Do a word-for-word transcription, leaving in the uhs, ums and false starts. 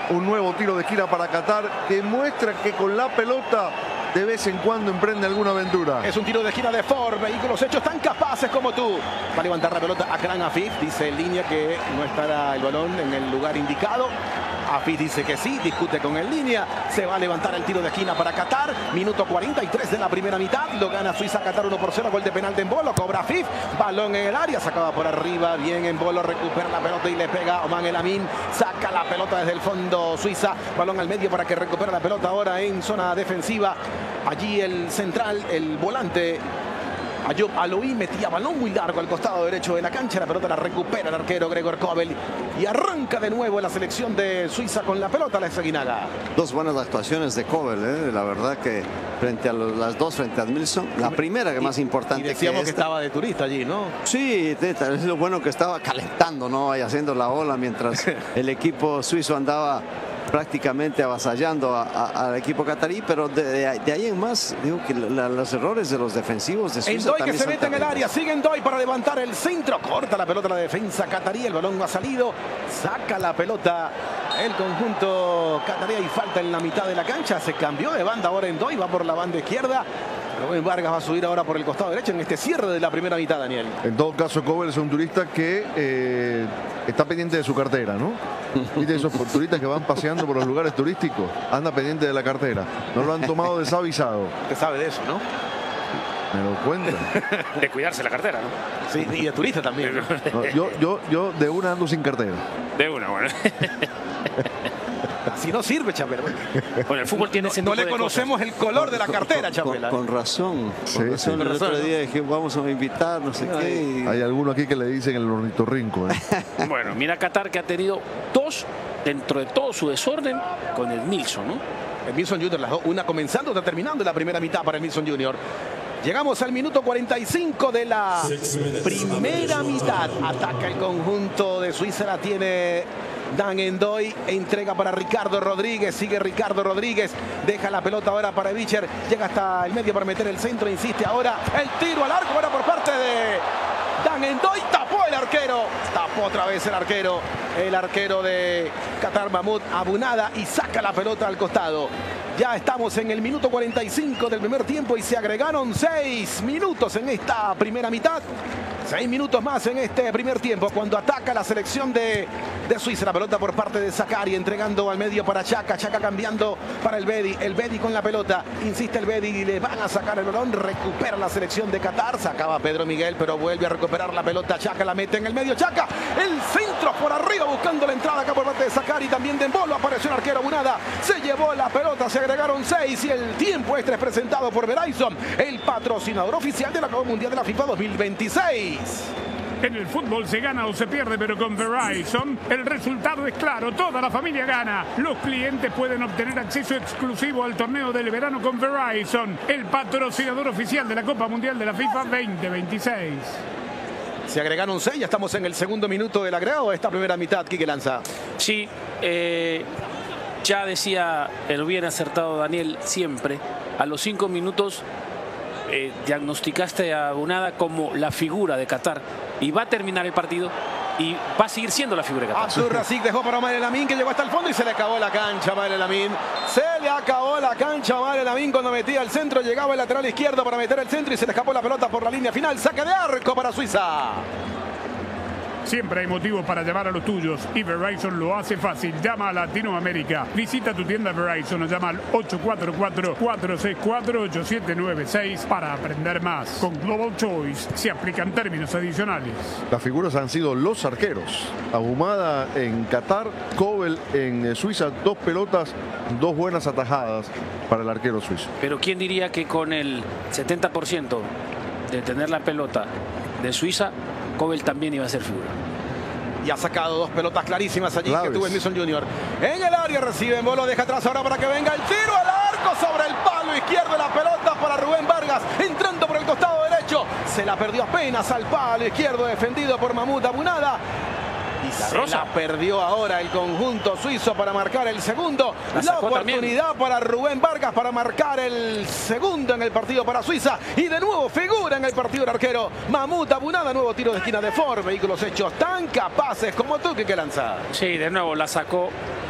un nuevo tiro de esquina para Qatar, que muestra que con la pelota de vez en cuando emprende alguna aventura. Es un tiro de esquina de Ford, vehículos hechos tan capaces como tú. Va a levantar la pelota Akram Afif, dice en línea que no estará el balón en el lugar indicado. Afif dice que sí, discute con el línea. Se va a levantar el tiro de esquina para Qatar. Minuto cuarenta y tres de la primera mitad. Lo gana Suiza, Qatar uno por cero. Gol de penal de Embolo. Cobra Afif. Balón en el área. Sacaba por arriba. Bien Embolo. Recupera la pelota y le pega Oman El Amin. Saca la pelota desde el fondo Suiza. Balón al medio para que recupere la pelota ahora en zona defensiva. Allí el central, el volante Ayoub Aloui metía balón muy largo al costado derecho de la cancha. La pelota la recupera el arquero Gregor Kobel y arranca de nuevo la selección de Suiza con la pelota la Seguinaga. Dos buenas actuaciones de Kobel, ¿eh? La verdad que frente a los, las dos, frente a Admilson, la primera que es más importante. Y decíamos que, que estaba de turista allí, ¿no? Sí, es lo bueno que estaba calentando, ¿no? Y haciendo la ola mientras el equipo suizo andaba prácticamente avasallando al equipo catarí, pero de, de, de ahí en más, digo que la, los errores de los defensivos de Suiza. Endoy que se mete en el área, sigue Endoy para levantar el centro, corta la pelota la defensa catarí, el balón no ha salido, saca la pelota el conjunto catarí y falta en la mitad de la cancha, se cambió de banda ahora Endoy, va por la banda izquierda. Rubén Vargas va a subir ahora por el costado derecho en este cierre de la primera mitad, Daniel. En todo caso, Kobel es un turista que eh, está pendiente de su cartera, ¿no? ¿Viste esos turistas que van paseando por los lugares turísticos? Anda pendiente de la cartera. No lo han tomado desavisado. Usted sabe de eso, ¿no? Me lo cuentan. De cuidarse la cartera, ¿no? Sí, y de turista también. No, yo, yo, yo de una ando sin cartera. De una, bueno. Si no sirve, Chapela. Bueno, el fútbol tiene ese No, no le conocemos cosas. el color de la cartera, Chapela. Con, con razón. Con Sí, razón. sí. El Con razón, otro ¿no? día dije, vamos a invitar, no sé qué. y- Hay alguno aquí que le dicen el ornitorrinco, ¿eh? Bueno, mira Qatar que ha tenido dos dentro de todo su desorden con el Nilsson, ¿no? El Milson Junior, las dos, una comenzando, otra terminando la primera mitad para el Milson Junior. Llegamos al minuto cuarenta y cinco de la primera mitad. Ataca el conjunto de Suiza, la tiene Dan Endoy, entrega para Ricardo Rodríguez, sigue Ricardo Rodríguez, deja la pelota ahora para Bicher, llega hasta el medio para meter el centro, insiste ahora, el tiro al arco, ahora por parte de Dan Endoy, tapó el arquero, tapó otra vez el arquero, el arquero de Qatar, Mahmoud Abunada, y saca la pelota al costado. Ya estamos en el minuto cuarenta y cinco del primer tiempo y se agregaron seis minutos en esta primera mitad. Seis minutos más en este primer tiempo cuando ataca la selección de, de Suiza. La pelota por parte de Zakari entregando al medio para Chaka. Chaka cambiando para el Bedi. El Bedi con la pelota. Insiste el Bedi y le van a sacar el balón. Recupera la selección de Qatar. Sacaba Pedro Miguel pero vuelve a recuperar la pelota. Chaka la mete en el medio. Chaka. El centro por arriba buscando la entrada acá por parte de Zakari. También de Embolo. Apareció el arquero Abunada. Se llevó la pelota. Se agregaron seis y el tiempo extra es presentado por Verizon, el patrocinador oficial de la Copa Mundial de la FIFA dos mil veintiséis. En el fútbol se gana o se pierde, pero con Verizon el resultado es claro, toda la familia gana. Los clientes pueden obtener acceso exclusivo al torneo del verano con Verizon, el patrocinador oficial de la Copa Mundial de la FIFA veinte veintiséis. Se agregaron seis, ya estamos en el segundo minuto del agregado de esta primera mitad. Quique Lanza. Sí, eh, ya decía el bien acertado Daniel siempre, a los cinco minutos eh, diagnosticaste a Abunada como la figura de Qatar y va a terminar el partido y va a seguir siendo la figura de Qatar. Abdur Razik dejó para Omar El Amin que llegó hasta el fondo y se le acabó la cancha a Omar El Amin. Se le acabó la cancha a Omar El Amin cuando metía el centro, llegaba el lateral izquierdo para meter el centro y se le escapó la pelota por la línea final. Saque de arco para Suiza. Siempre hay motivos para llamar a los tuyos y Verizon lo hace fácil. Llama a Latinoamérica. Visita tu tienda Verizon o llama al ocho cuatro cuatro, cuatro seis cuatro, ocho siete nueve seis para aprender más. Con Global Choice se aplican términos adicionales. Las figuras han sido los arqueros. Ahumada en Qatar, Kobel en Suiza, dos pelotas, dos buenas atajadas para el arquero suizo. Pero ¿quién diría que con el setenta por ciento de tener la pelota de Suiza, Kobel también iba a ser figura? Y ha sacado dos pelotas clarísimas allí Claves. que tuvo el Milson Junior. En el área recibe en Bolo, deja atrás ahora para que venga el tiro al arco sobre el palo izquierdo. La pelota para Rubén Vargas, entrando por el costado derecho. Se la perdió apenas al palo izquierdo, defendido por Mahmoud Abunada. Y se Rosa. la perdió ahora el conjunto suizo para marcar el segundo. La La, sacó oportunidad también. para Rubén Vargas para marcar el segundo en el partido para Suiza. Y de nuevo figura en el partido el arquero Mahmoud Abunada. Nuevo tiro de esquina de Ford. Vehículos hechos tan capaces como tú, que lanza. Sí, de nuevo la sacó